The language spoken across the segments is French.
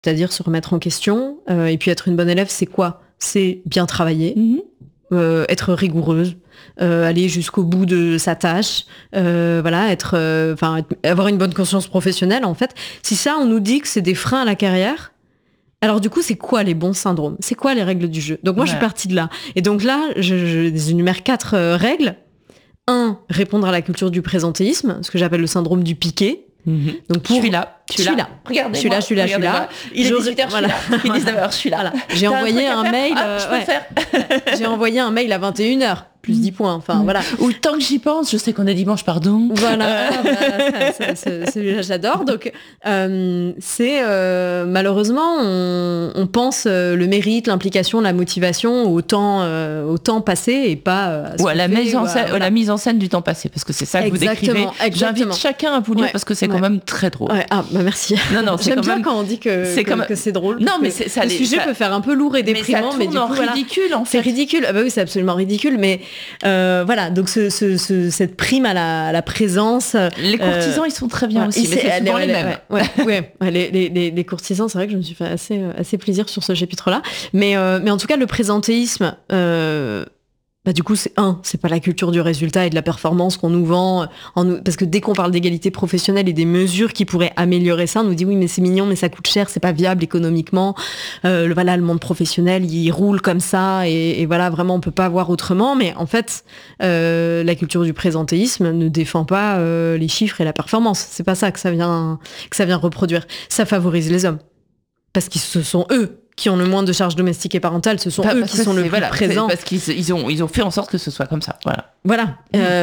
c'est-à-dire se remettre en question. Et puis être une bonne élève, c'est quoi ? C'est bien travailler, être rigoureuse, aller jusqu'au bout de sa tâche, voilà, avoir une bonne conscience professionnelle. En fait, si ça, on nous dit que c'est des freins à la carrière. Alors du coup, c'est quoi les bons syndromes ? C'est quoi les règles du jeu ? Donc moi, je suis partie de là. Et donc là, je énumère 4 règles. 1, répondre à la culture du présentéisme, ce que j'appelle le syndrome du piqué. Donc je suis là. Regardez, je suis là. Il est 18h, je suis là. Il est 19h, je suis là. Voilà. J'ai envoyé un mail. Je peux le faire. J'ai envoyé un mail à 21h. Plus 10 points, enfin voilà. Ou tant que j'y pense, je sais qu'on est dimanche, pardon. Voilà, celui-là j'adore. Donc c'est malheureusement on pense le mérite, l'implication, la motivation au temps passé et pas à la mise en scène du temps passé, parce que c'est ça que vous décrivez. J'invite chacun à vous lire parce que c'est quand même très drôle. Merci. Non, j'aime bien quand on dit que c'est drôle. Non, mais ça, le sujet peut faire un peu lourd et déprimant, mais du coup ridicule en fait. C'est ridicule. Ah bah oui, c'est absolument ridicule, mais voilà, donc cette prime à la présence. Les courtisans, ils sont très bien aussi, mais c'est souvent les mêmes. Les courtisans, c'est vrai que je me suis fait assez plaisir sur ce chapitre-là. Mais en tout cas, le présentéisme, du coup, c'est pas la culture du résultat et de la performance qu'on nous vend, parce que dès qu'on parle d'égalité professionnelle et des mesures qui pourraient améliorer ça, on nous dit oui, mais c'est mignon, mais ça coûte cher, c'est pas viable économiquement. Le monde professionnel, il roule comme ça, et voilà, vraiment, on peut pas voir autrement. Mais en fait, la culture du présentéisme ne défend pas les chiffres et la performance. C'est pas ça que ça vient reproduire. Ça favorise les hommes, parce que ce sont eux qui ont le moins de charges domestiques et parentales, ce sont eux qui sont le plus présents. Parce qu'ils ont fait en sorte que ce soit comme ça. Voilà.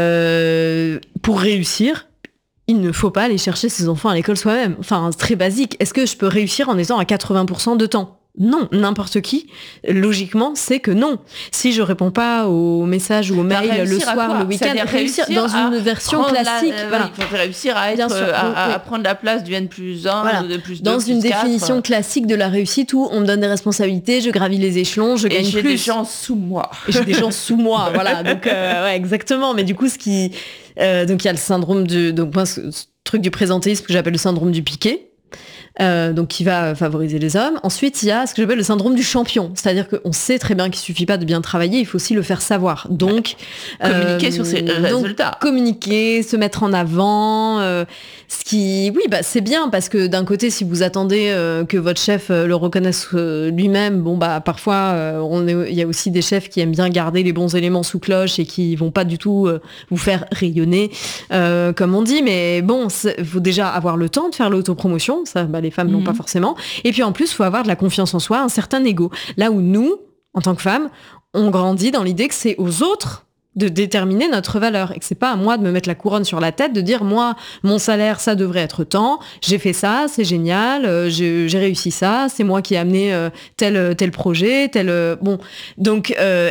Pour réussir, il ne faut pas aller chercher ses enfants à l'école soi-même. Enfin, c'est très basique. Est-ce que je peux réussir en étant à 80% de temps ? Non, n'importe qui, logiquement, c'est que non. Si je réponds pas aux messages ou aux mails le soir, le week-end, réussir dans une version classique. Voilà. Il faut réussir à prendre la place du N+1, voilà. de plus 2, dans plus une 4. définition classique de la réussite où on me donne des responsabilités, je gravis les échelons, je gagne plus. Et j'ai des gens sous moi. Voilà. Donc, exactement. Mais du coup, donc il y a le syndrome donc moi, ce truc du présentéisme que j'appelle le syndrome du piqué. Donc qui va favoriser les hommes. Ensuite, il y a ce que j'appelle le syndrome du champion, c'est-à-dire qu'on sait très bien qu'il suffit pas de bien travailler, il faut aussi le faire savoir. Donc communiquer sur ses résultats. Communiquer, se mettre en avant, c'est bien parce que d'un côté, si vous attendez que votre chef le reconnaisse lui-même, parfois il y a aussi des chefs qui aiment bien garder les bons éléments sous cloche et qui vont pas du tout vous faire rayonner, comme on dit. Mais bon, faut déjà avoir le temps de faire l'autopromotion, ça. Les femmes n'ont pas forcément. Et puis en plus, il faut avoir de la confiance en soi, un certain ego. Là où nous, en tant que femmes, on grandit dans l'idée que c'est aux autres de déterminer notre valeur et que c'est pas à moi de me mettre la couronne sur la tête, de dire moi, mon salaire, ça devrait être tant, j'ai fait ça, c'est génial, j'ai réussi ça, c'est moi qui ai amené tel projet, bon. Donc,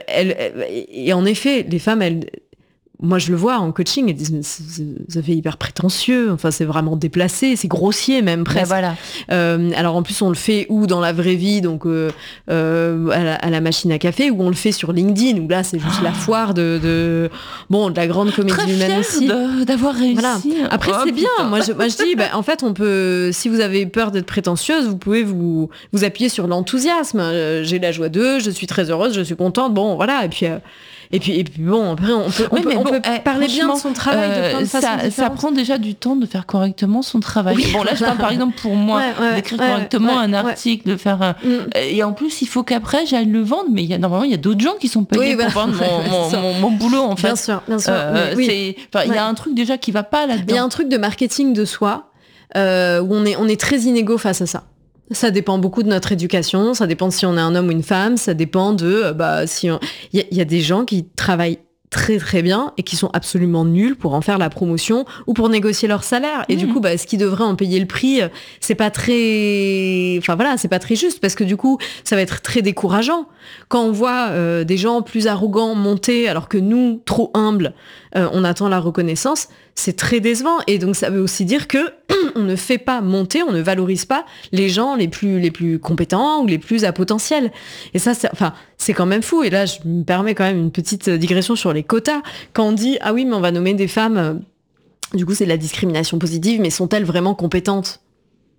et en effet, les femmes, moi, je le vois en coaching, ils disent, ça fait hyper prétentieux, enfin, c'est vraiment déplacé, c'est grossier même, presque. Voilà. Alors, en plus, on le fait dans la vraie vie, donc à la machine à café, ou on le fait sur LinkedIn, où là, c'est juste la foire de la grande comédie humaine aussi. D'avoir réussi. Voilà. Après, c'est bien. Moi, je dis, en fait, on peut, si vous avez peur d'être prétentieuse, vous pouvez vous appuyer sur l'enthousiasme. J'ai la joie d'eux, je suis très heureuse, je suis contente, bon, voilà, et puis bon, après, on peut parler bien de son travail de plein de façons différentes. Ça prend déjà du temps de faire correctement son travail. Oui. Bon, là, je parle par exemple pour moi, d'écrire correctement un article, de faire et en plus, il faut qu'après, j'aille le vendre, mais normalement, il y a d'autres gens qui sont payés pour vendre mon boulot, en fait. Bien sûr. Il y a un truc déjà qui va pas là-dedans. Il y a un truc de marketing de soi où on est très inégaux face à ça. Ça dépend beaucoup de notre éducation, ça dépend si on est un homme ou une femme, ça dépend de il y a des gens qui travaillent très très bien et qui sont absolument nuls pour en faire la promotion ou pour négocier leur salaire. Et du coup, ce qui devrait en payer le prix, c'est pas très juste parce que du coup, ça va être très décourageant. Quand on voit des gens plus arrogants monter alors que nous, trop humbles, on attend la reconnaissance, c'est très décevant. Et donc, ça veut aussi dire que on ne fait pas monter, on ne valorise pas les gens les plus compétents ou les plus à potentiel. Et ça, c'est quand même fou. Et là, je me permets quand même une petite digression sur les quotas. Quand on dit, ah oui, mais on va nommer des femmes, du coup, c'est de la discrimination positive, mais sont-elles vraiment compétentes ?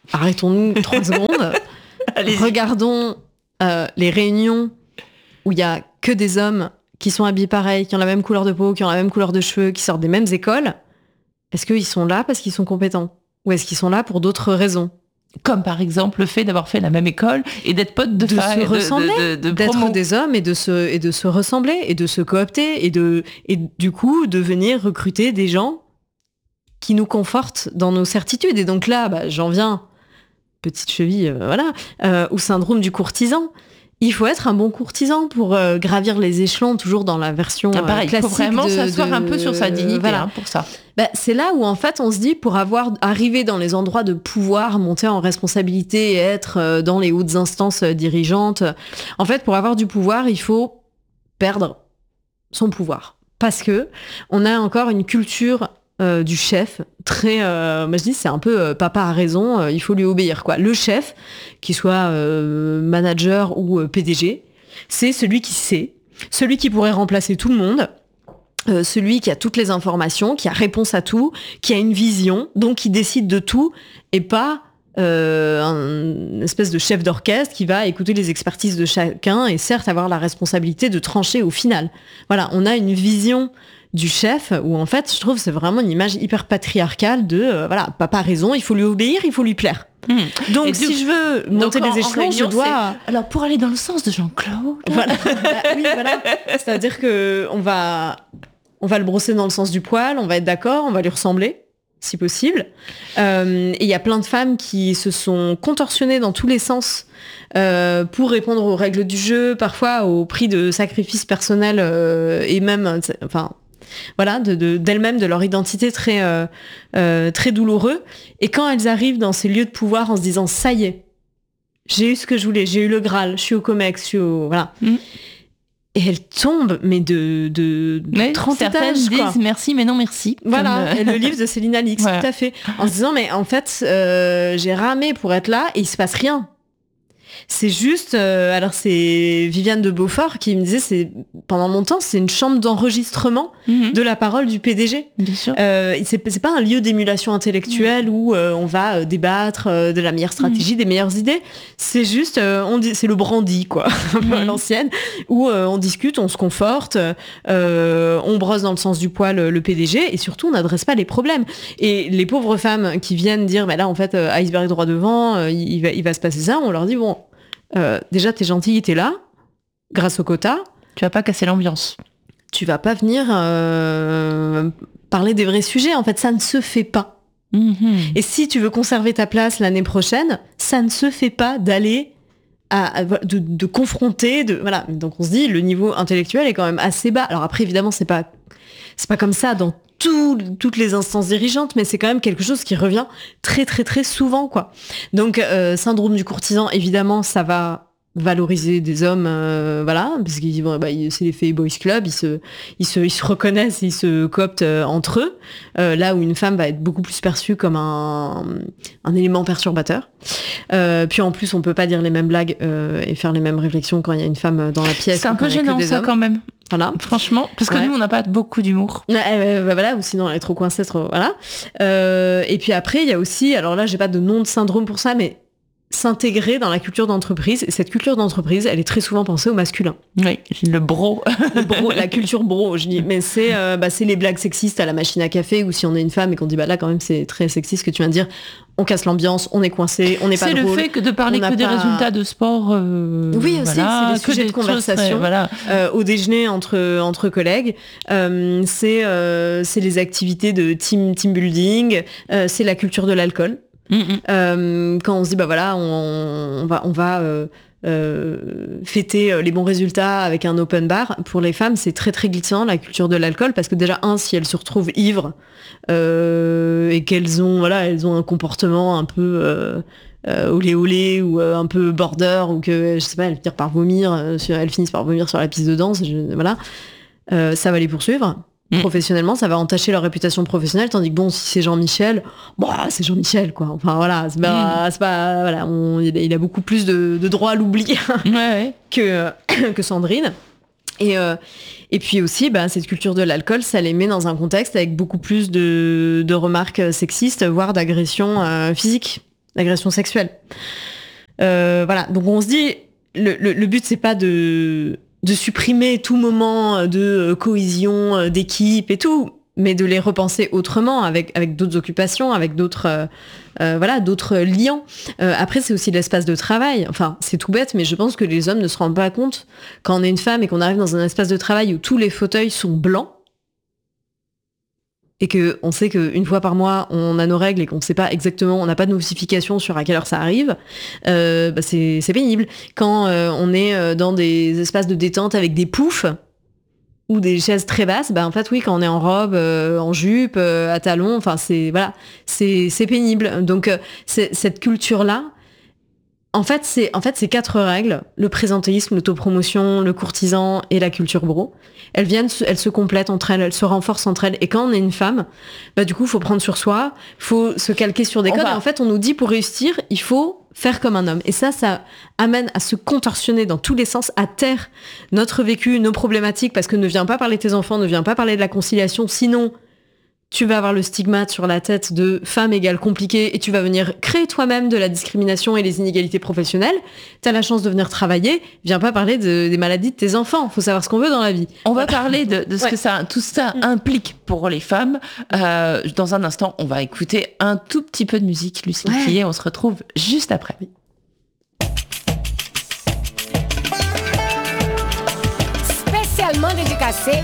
arrêtons-nous 3 secondes. Allez-y. Regardons les réunions où il y a que des hommes qui sont habillés pareil, qui ont la même couleur de peau, qui ont la même couleur de cheveux, qui sortent des mêmes écoles. Est-ce qu'ils sont là parce qu'ils sont compétents ? Ou est-ce qu'ils sont là pour d'autres raisons ? Comme par exemple le fait d'avoir fait la même école et d'être potes de se ressembler, d'être des hommes et de se ressembler et de se coopter et du coup de venir recruter des gens qui nous confortent dans nos certitudes. Et donc là, j'en viens, petite cheville, au syndrome du courtisan. Il faut être un bon courtisan pour gravir les échelons, toujours dans la version classique. Il faut vraiment s'asseoir un peu sur sa dignité pour ça. C'est là où en fait on se dit, pour arriver dans les endroits de pouvoir, monter en responsabilité et être dans les hautes instances dirigeantes, en fait pour avoir du pouvoir, il faut perdre son pouvoir. Parce que on a encore une culture du chef, très, moi je dis c'est un peu papa a raison, il faut lui obéir quoi. Le chef, qu'il soit manager ou PDG, c'est celui qui sait, celui qui pourrait remplacer tout le monde, celui qui a toutes les informations, qui a réponse à tout, qui a une vision, donc qui décide de tout, et pas une espèce de chef d'orchestre qui va écouter les expertises de chacun et certes avoir la responsabilité de trancher au final. Voilà, on a une vision du chef, où en fait, je trouve c'est vraiment une image hyper patriarcale de papa a raison, il faut lui obéir, il faut lui plaire. Donc si je veux monter les échelons, je dois... Alors pour aller dans le sens de Jean-Claude... Voilà. C'est-à-dire que on va le brosser dans le sens du poil, on va être d'accord, on va lui ressembler, si possible. Et il y a plein de femmes qui se sont contorsionnées dans tous les sens pour répondre aux règles du jeu, parfois au prix de sacrifices personnels et même... d'elles-mêmes, de leur identité très douloureux. Et quand elles arrivent dans ces lieux de pouvoir en se disant ça y est, j'ai eu ce que je voulais, j'ai eu le Graal, je suis au Comex, je suis au... Voilà. Et elles tombent, mais de 30 étages, certaines disent merci, mais non merci. Voilà, et le livre de Céline Alix, tout à fait. En se disant, mais en fait, j'ai ramé pour être là et il se passe rien. C'est juste, alors c'est Viviane de Beaufort qui me disait, pendant longtemps, c'est une chambre d'enregistrement de la parole du PDG. Bien sûr. C'est pas un lieu d'émulation intellectuelle où on va débattre de la meilleure stratégie, des meilleures idées. C'est juste, c'est le brandy, quoi, un peu à l'ancienne, où on discute, on se conforte, on brosse dans le sens du poil le PDG, et surtout, on n'adresse pas les problèmes. Et les pauvres femmes qui viennent dire, là, en fait, iceberg droit devant, il va se passer ça, on leur dit, bon, déjà t'es gentille, t'es là grâce au quota, tu vas pas casser l'ambiance, tu vas pas venir parler des vrais sujets, en fait ça ne se fait pas. Et si tu veux conserver ta place l'année prochaine, ça ne se fait pas d'aller de confronter, voilà. Donc on se dit le niveau intellectuel est quand même assez bas. Alors après évidemment c'est pas comme ça dans toutes les instances dirigeantes, mais c'est quand même quelque chose qui revient très très très souvent, quoi. Donc syndrome du courtisan, évidemment, ça va valoriser des hommes, parce qu'ils vont, c'est l'effet boys club, ils se reconnaissent, ils se cooptent entre eux, là où une femme va être beaucoup plus perçue comme un élément perturbateur. Puis en plus, on peut pas dire les mêmes blagues et faire les mêmes réflexions quand il y a une femme dans la pièce. C'est un peu gênant ça quand même. Voilà. Franchement, parce que nous, on n'a pas beaucoup d'humour. Ou sinon elle est trop coincée, voilà. Et puis après, il y a aussi, alors là, j'ai pas de nom de syndrome pour ça, mais s'intégrer dans la culture d'entreprise. Et cette culture d'entreprise, elle est très souvent pensée au masculin. Oui, le bro. La culture bro, je dis. Mais c'est les blagues sexistes à la machine à café, ou si on est une femme et qu'on dit, là, quand même, c'est très sexiste ce que tu viens de dire. On casse l'ambiance, on est coincé, on n'est pas drôle. C'est le fait que de parler que des résultats de sport. Oui, aussi, c'est des sujets de conversation. Au déjeuner entre collègues. C'est les activités de team building. C'est la culture de l'alcool. Quand on se dit on va fêter les bons résultats avec un open bar, pour les femmes c'est très très glissant la culture de l'alcool, parce que déjà si elles se retrouvent ivres et qu'elles ont elles ont un comportement un peu olé ou un peu border, ou que je sais pas, elles finissent par vomir sur la piste de danse, ça va les poursuivre. Professionnellement, ça va entacher leur réputation professionnelle, tandis que si c'est Jean-Michel, c'est Jean-Michel, quoi. Enfin voilà, c'est pas voilà, il a beaucoup plus de droit à l'oubli que Sandrine. Et puis aussi, cette culture de l'alcool, ça les met dans un contexte avec beaucoup plus de remarques sexistes, voire d'agressions physiques. d'agression sexuelle. Voilà, donc on se dit, le but c'est pas de supprimer tout moment de cohésion, d'équipe et tout, mais de les repenser autrement, avec d'autres occupations, avec d'autres liens. Après, c'est aussi l'espace de travail. Enfin, c'est tout bête, mais je pense que les hommes ne se rendent pas compte quand on est une femme et qu'on arrive dans un espace de travail où tous les fauteuils sont blancs, et qu'on sait qu'une fois par mois, on a nos règles et qu'on ne sait pas exactement, on n'a pas de notification sur à quelle heure ça arrive, c'est pénible. Quand on est dans des espaces de détente avec des poufs, ou des chaises très basses, en fait oui, quand on est en robe, en jupe, à talons, enfin c'est pénible. Donc cette culture-là, en fait c'est 4 règles: le présentéisme, l'autopromotion, le courtisan et la culture bro. Elles se complètent entre elles se renforcent entre elles. Et quand on est une femme, du coup faut prendre sur soi, faut se calquer sur des codes. Et en fait on nous dit, pour réussir, il faut faire comme un homme. Et ça amène à se contorsionner dans tous les sens, à taire notre vécu, nos problématiques, parce que ne viens pas parler de tes enfants, ne viens pas parler de la conciliation, sinon tu vas avoir le stigmate sur la tête de femme égale compliquée et tu vas venir créer toi-même de la discrimination et les inégalités professionnelles. T'as la chance de venir travailler, viens pas parler des maladies de tes enfants. Faut savoir ce qu'on veut dans la vie. On va parler de ce que tout ça implique pour les femmes. Dans un instant, on va écouter un tout petit peu de musique, Lucie Quillet. On se retrouve juste après. Spécialement dédicacé